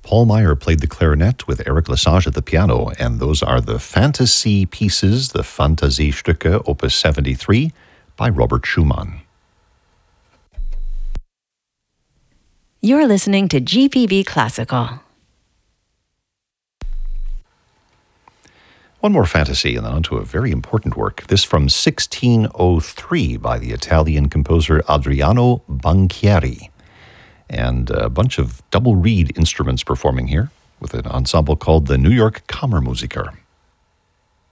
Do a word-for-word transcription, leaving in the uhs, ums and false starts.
Paul Meyer played the clarinet with Eric Lesage at the piano, and those are the Fantasy Pieces, the Fantasiestücke, Opus seventy-three, by Robert Schumann. You're listening to G P B Classical. One more fantasy, and then on to a very important work. This from sixteen oh three by the Italian composer Adriano Banchieri. And a bunch of double reed instruments performing here with an ensemble called the New York Kammermusiker.